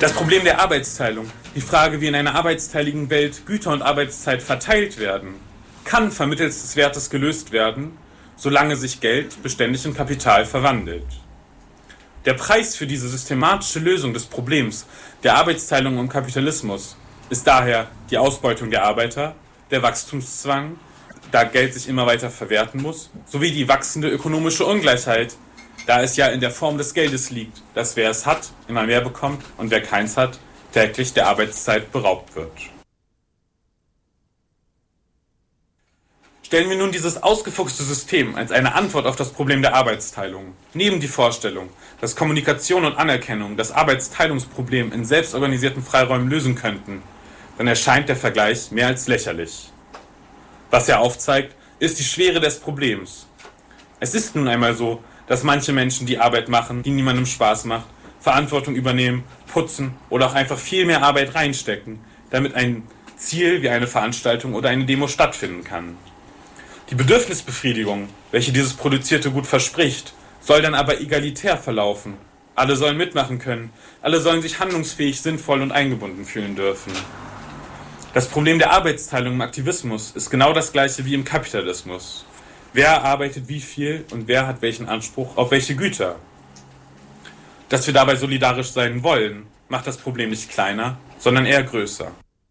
Das Problem der Arbeitsteilung, die Frage, wie in einer arbeitsteiligen Welt Güter und Arbeitszeit verteilt werden, kann vermittels des Wertes gelöst werden, solange sich Geld beständig in Kapital verwandelt. Der Preis für diese systematische Lösung des Problems der Arbeitsteilung im Kapitalismus ist daher die Ausbeutung der Arbeiter, der Wachstumszwang, da Geld sich immer weiter verwerten muss, sowie die wachsende ökonomische Ungleichheit, da es ja in der Form des Geldes liegt, dass wer es hat, immer mehr bekommt und wer keins hat, täglich der Arbeitszeit beraubt wird. Stellen wir nun dieses ausgefuchste System als eine Antwort auf das Problem der Arbeitsteilung, neben die Vorstellung, dass Kommunikation und Anerkennung das Arbeitsteilungsproblem in selbstorganisierten Freiräumen lösen könnten, dann erscheint der Vergleich mehr als lächerlich. Was er aufzeigt, ist die Schwere des Problems. Es ist nun einmal so, dass manche Menschen die Arbeit machen, die niemandem Spaß macht, Verantwortung übernehmen, putzen oder auch einfach viel mehr Arbeit reinstecken, damit ein Ziel wie eine Veranstaltung oder eine Demo stattfinden kann. Die Bedürfnisbefriedigung, welche dieses produzierte Gut verspricht, soll dann aber egalitär verlaufen. Alle sollen mitmachen können, alle sollen sich handlungsfähig, sinnvoll und eingebunden fühlen dürfen. Das Problem der Arbeitsteilung im Aktivismus ist genau das gleiche wie im Kapitalismus. Wer arbeitet wie viel und wer hat welchen Anspruch auf welche Güter? Dass wir dabei solidarisch sein wollen, macht das Problem nicht kleiner, sondern eher größer.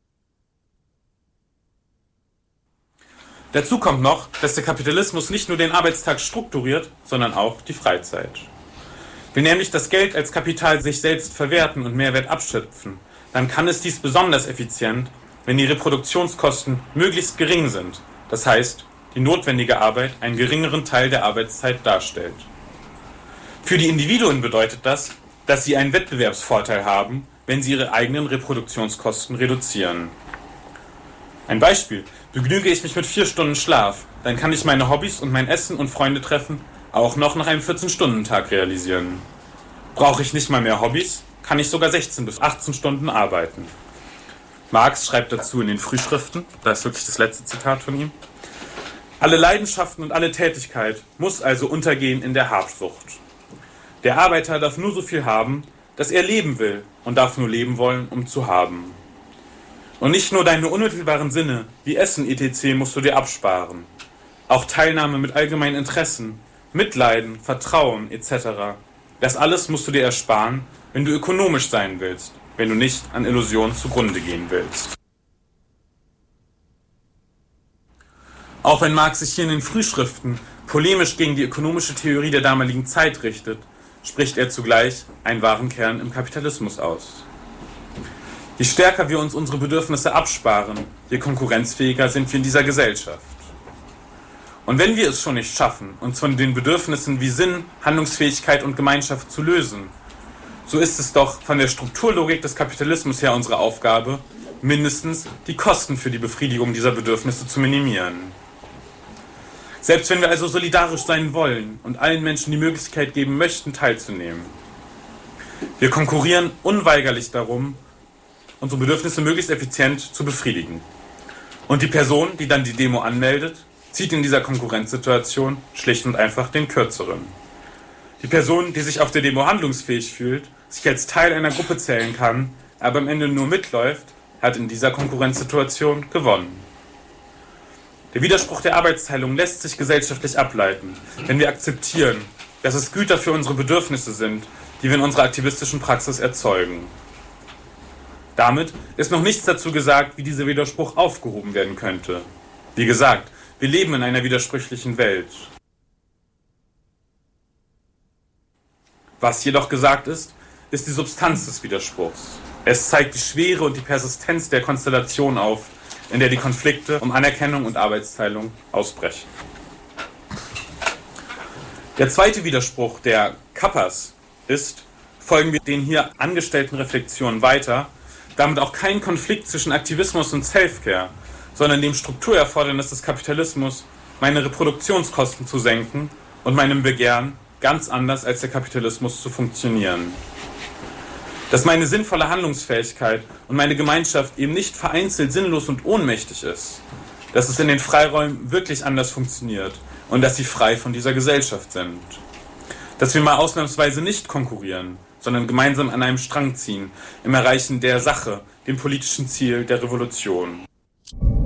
Dazu kommt noch, dass der Kapitalismus nicht nur den Arbeitstag strukturiert, sondern auch die Freizeit. Wenn nämlich das Geld als Kapital sich selbst verwerten und Mehrwert abschöpfen, dann kann es dies besonders effizient, wenn die Reproduktionskosten möglichst gering sind, das heißt, die notwendige Arbeit einen geringeren Teil der Arbeitszeit darstellt. Für die Individuen bedeutet das, dass sie einen Wettbewerbsvorteil haben, wenn sie ihre eigenen Reproduktionskosten reduzieren. Ein Beispiel: Begnüge ich mich mit 4 Stunden Schlaf, dann kann ich meine Hobbys und mein Essen und Freunde treffen auch noch nach einem 14-Stunden-Tag realisieren. Brauche ich nicht mal mehr Hobbys, kann ich sogar 16 bis 18 Stunden arbeiten. Marx schreibt dazu in den Frühschriften, das ist wirklich das letzte Zitat von ihm: Alle Leidenschaften und alle Tätigkeit muss also untergehen in der Habsucht. Der Arbeiter darf nur so viel haben, dass er leben will, und darf nur leben wollen, um zu haben. Und nicht nur deine unmittelbaren Sinne, wie Essen etc. musst du dir absparen. Auch Teilnahme mit allgemeinen Interessen, Mitleiden, Vertrauen etc. Das alles musst du dir ersparen, wenn du ökonomisch sein willst, wenn du nicht an Illusionen zugrunde gehen willst. Auch wenn Marx sich hier in den Frühschriften polemisch gegen die ökonomische Theorie der damaligen Zeit richtet, spricht er zugleich einen wahren Kern im Kapitalismus aus. Je stärker wir uns unsere Bedürfnisse absparen, je konkurrenzfähiger sind wir in dieser Gesellschaft. Und wenn wir es schon nicht schaffen, uns von den Bedürfnissen wie Sinn, Handlungsfähigkeit und Gemeinschaft zu lösen, so ist es doch von der Strukturlogik des Kapitalismus her unsere Aufgabe, mindestens die Kosten für die Befriedigung dieser Bedürfnisse zu minimieren. Selbst wenn wir also solidarisch sein wollen und allen Menschen die Möglichkeit geben möchten, teilzunehmen. Wir konkurrieren unweigerlich darum, unsere Bedürfnisse möglichst effizient zu befriedigen. Und die Person, die dann die Demo anmeldet, zieht in dieser Konkurrenzsituation schlicht und einfach den Kürzeren. Die Person, die sich auf der Demo handlungsfähig fühlt, sich als Teil einer Gruppe zählen kann, aber am Ende nur mitläuft, hat in dieser Konkurrenzsituation gewonnen. Der Widerspruch der Arbeitsteilung lässt sich gesellschaftlich ableiten, wenn wir akzeptieren, dass es Güter für unsere Bedürfnisse sind, die wir in unserer aktivistischen Praxis erzeugen. Damit ist noch nichts dazu gesagt, wie dieser Widerspruch aufgehoben werden könnte. Wie gesagt, wir leben in einer widersprüchlichen Welt. Was jedoch gesagt ist, ist die Substanz des Widerspruchs. Es zeigt die Schwere und die Persistenz der Konstellation auf, in der die Konflikte um Anerkennung und Arbeitsteilung ausbrechen. Der zweite Widerspruch der Kappas ist, folgen wir den hier angestellten Reflexionen weiter, damit auch kein Konflikt zwischen Aktivismus und Selfcare, sondern dem Strukturerfordernis des Kapitalismus, meine Reproduktionskosten zu senken und meinem Begehren, ganz anders als der Kapitalismus zu funktionieren. Dass meine sinnvolle Handlungsfähigkeit und meine Gemeinschaft eben nicht vereinzelt, sinnlos und ohnmächtig ist. Dass es in den Freiräumen wirklich anders funktioniert und dass sie frei von dieser Gesellschaft sind. Dass wir mal ausnahmsweise nicht konkurrieren, sondern gemeinsam an einem Strang ziehen, im Erreichen der Sache, dem politischen Ziel der Revolution.